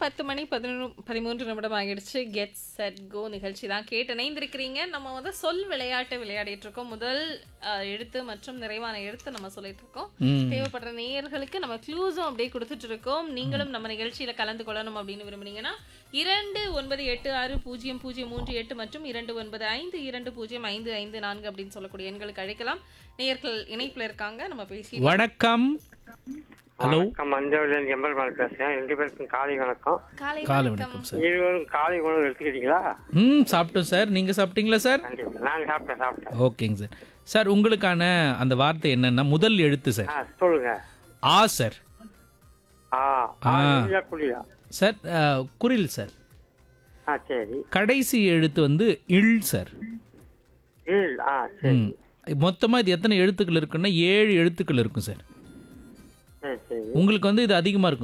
10 மணி 13 நிமிடம் ஆகிடுச்சு. Get set go நிகழ்ச்சி தான் கேட்டு இணைந்திருக்கிறீங்க. நம்ம வந்து சொல் விளையாட்டு விளையாடிட்டு இருக்கோம். முதல் எழுத்து மற்றும் நிறைவான எழுத்து நம்ம சொல்லிட்டு இருக்கோம். தேவைப்படுற நேயர்களுக்கு நம்ம க்ளூஸும் அப்படியே கொடுத்துட்டு இருக்கோம். நீங்களும் நம்ம நிகழ்ச்சியில கலந்து கொள்ளணும் அப்படின்னு விரும்புனீங்கன்னா 29860038 மற்றும் 2952055554 அப்படின்னு சொல்லக்கூடிய எண்களுக்கு அழைக்கலாம். நேயர்கள் இணைப்புல இருக்காங்க, நம்ம பேசி. வணக்கம். ஹலோ, மஞ்சள் எம்பெருமாள் பேசுறேன். 2 பேருக்கும் காலை வணக்கம். காலை காலை வணக்கம். வணக்கம் சார். இருவரும் காலை உணவு எடுத்துக்கிட்டீங்களா? சாப்பிட்டோம் சார். நீங்கள் சாப்பிட்டீங்களா சார்? கண்டிப்பா நான் சாப்பிட்டேன். ஓகேங்க சார். சார் உங்களுக்கான அந்த வார்த்தை என்னன்னா முதல் எழுத்து சார். சொல்லுங்க. ஆ சார். குடியா சார் குரில் சார். சரி. கடைசி எழுத்து வந்து இல் சார். சரி மொத்தமாக இது எத்தனை எழுத்துக்கள் இருக்குன்னா 7 எழுத்துக்கள் இருக்கும் சார். சரி. உங்களுக்கு வந்து இது அதிகமாக இருக்கும்.